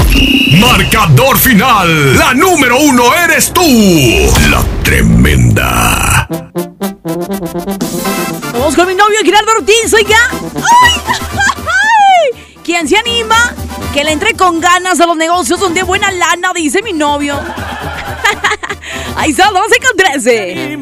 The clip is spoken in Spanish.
Marcador final. La número 1 eres tú. La tremenda. Vamos con mi novio Gerardo Ortiz, oiga. ¡Ay! ¿Quién se anima? Que le entre con ganas a los negocios donde buena lana, dice mi novio. Ahí está, 12 con 13.